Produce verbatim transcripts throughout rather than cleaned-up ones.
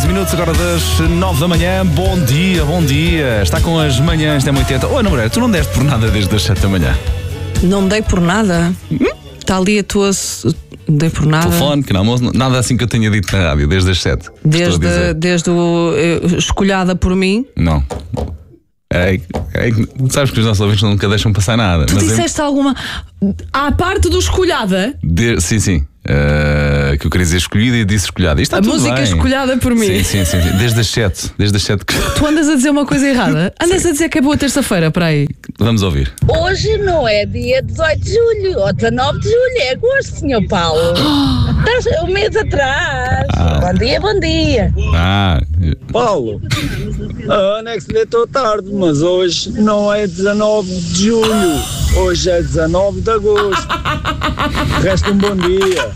quinze minutos agora das nove da manhã. Bom dia, bom dia. Está com as manhãs da M oitenta. Oh, Ana Moreira, tu não deste por nada desde as sete da manhã? Não dei por nada. Está ali a tua... Dei por nada. Telefone, que não, nada assim que eu tenha dito na rádio, desde as sete. Desde, desde o... Uh, escolhada por mim. Não. É, é, sabes que os nossos ouvintes nunca deixam passar nada. Tu mas disseste eu... alguma... À parte do escolhada? De... Sim, sim. Uh, que eu queria dizer escolhida e disse escolhada. Isto está a tudo música bem. Escolhada por mim. Sim, sim, sim, sim. Desde as sete. Desde as sete que... Tu andas a dizer uma coisa errada. Andas sim. a dizer que é boa terça-feira, para aí. Vamos ouvir. Hoje não é dia dezoito de julho, ou dezanove de julho, é agosto, senhor Paulo. Estás um mês atrás. Ah. Bom dia, bom dia. Ah. Paulo, a Ana é que se deitou tarde, mas hoje não é dezanove de julho, hoje é dezanove de agosto. Resta um bom dia.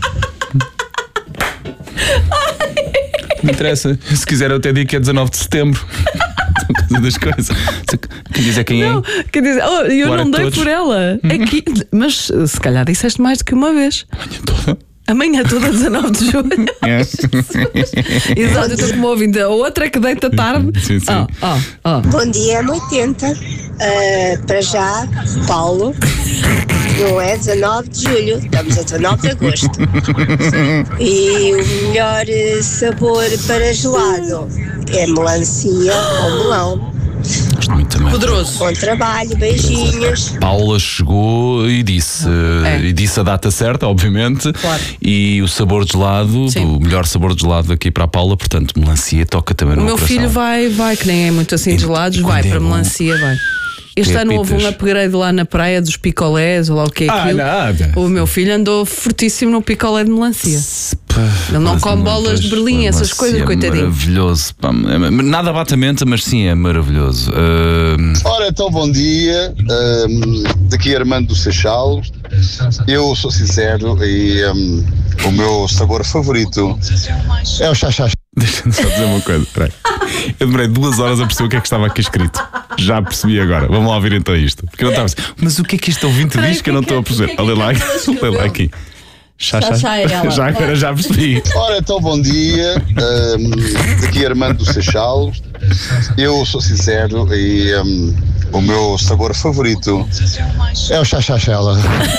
Não interessa. Se quiser eu até digo que é dezanove de setembro. Das coisas. Quem diz é quem não, é? Quem diz, oh, eu Agora não dei todos. Por ela. Hum? Aqui, mas se calhar disseste mais do que uma vez. Amanhã toda. Amanhã toda, dezanove de julho. É. Exato, eu estou como ouvindo. A outra é que deita tarde. Sim, sim. Oh, oh, oh. Bom dia, M oitenta. Uh, para já, Paulo. Não é dezanove de julho, estamos a dezanove de agosto. E o melhor sabor para gelado é melancia ou melão. Gosto muito também. Poderoso. Bom trabalho, beijinhos. Paula chegou e disse, é. e disse a data certa, obviamente. Claro. E o sabor de gelado, Sim. o melhor sabor de gelado aqui para a Paula, portanto, melancia toca também no meu coração. O meu filho vai, vai, que nem é muito assim de gelados, vai para melancia, vai. Este ano houve um upgrade lá na praia dos picolés, ou lá o que é aquilo. Ah, nada. O meu filho andou fortíssimo no picolé de melancia. Ele não come bolas de Berlim, essas coisas, coitadinho. Maravilhoso. Nada bate a mente, mas sim, é maravilhoso. Uh... Ora, então, bom dia. Um, daqui é Armando do Seixal. Eu sou sincero e um, o meu sabor favorito é o chachá. Deixa-me só dizer uma coisa. Peraí. Eu demorei duas horas a perceber o que é que estava aqui escrito. Já percebi agora. Vamos lá ouvir então isto. Porque eu não estava assim, mas o que é que este ouvinte Peraí, diz que eu não estou a perceber? Que é que Olha lá, olha lá aqui. Chá, chá, chá, ela. Já agora já percebi. Ora, então, bom dia. Um, daqui é Armando do Seixal. Eu sou sincero e um, o meu sabor favorito é o chachachela.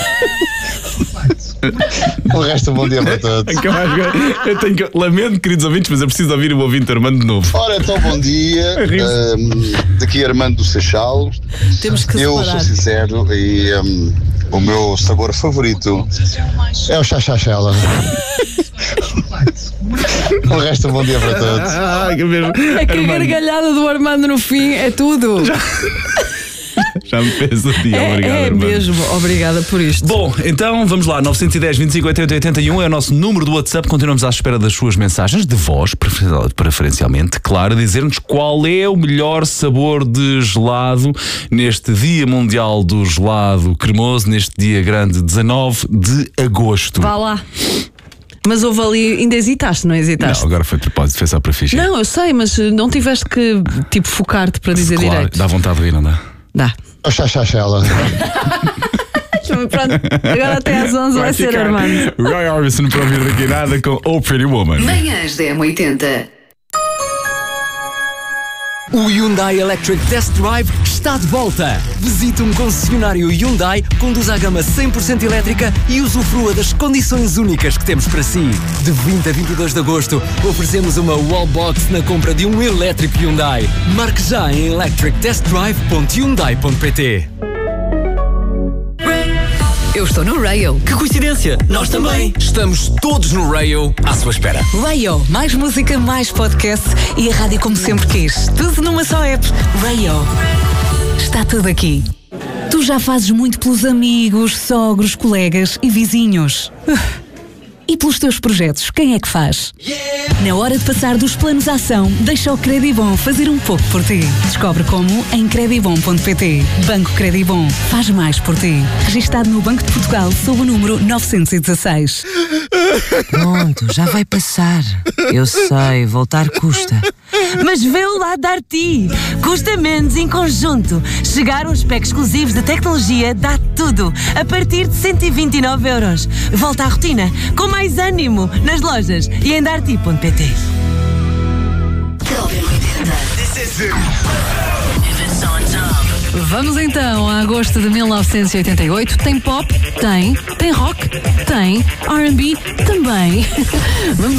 O resto, bom dia para todos. Eu tenho que... Lamento, queridos ouvintes, mas eu preciso ouvir o ouvinte Armando de novo. Ora, então, bom dia. Um, daqui é Armando do Seixal. Temos que Eu separar. sou sincero e um, o meu sabor favorito é o chachachela. O resto, bom dia para todos. Ah, que mesmo. É que a gargalhada do Armando no fim é tudo. Já, Já me fez o dia, é, obrigado. É Armando. Mesmo, obrigada por isto. Bom, então vamos lá, nove um zero, vinte e cinco, oitenta, oitenta e um é o nosso número do WhatsApp. Continuamos à espera das suas mensagens, de voz, preferencialmente, claro, dizer-nos qual é o melhor sabor de gelado neste Dia Mundial do Gelado Cremoso, neste dia grande, dezanove de agosto. Vá lá. Mas houve ali, ainda hesitaste, não hesitaste? Não, agora foi de propósito, foi só para fingir. Não, eu sei, mas não tiveste que, tipo, focar-te para dizer claro, direito. Dá vontade de ir, não dá? Dá. O chachachela. Pronto, agora até às onze vai, vai ser Armando. Roy Orbison para ouvir daqui nada com Oh Pretty Woman. Manhãs da M oitenta. O Hyundai Electric Test Drive está de volta. Visite um concessionário Hyundai, conduza a gama cem por cento elétrica e usufrua das condições únicas que temos para si. De vinte a vinte e dois de agosto, oferecemos uma wallbox na compra de um elétrico Hyundai. Marque já em electric test drive ponto hyundai ponto pt. Eu estou no Rail. Que coincidência! Nós também! Estamos todos no Rail à sua espera. Rail, mais música, mais podcast e a rádio como sempre quis. Tudo numa só app. Rail. Está tudo aqui. Tu já fazes muito pelos amigos, sogros, colegas e vizinhos. E pelos teus projetos, quem é que faz? Na hora de passar dos planos à ação, deixa o Credibom fazer um pouco por ti. Descobre como em credibom ponto pt. Banco Credibom faz mais por ti. Registado no Banco de Portugal sob o número novecentos e dezasseis. Pronto, já vai passar. Eu sei, voltar custa. Mas vê o lado da Arti. Custa menos em conjunto. Chegar aos packs exclusivos de tecnologia dá tudo. A partir de cento e vinte e nove euros. Volta à rotina com mais ânimo nas lojas e em darti ponto pt. Vamos então a agosto de mil novecentos e oitenta e oito. Tem pop? Tem. Tem rock? Tem. R and B? Também. Vamos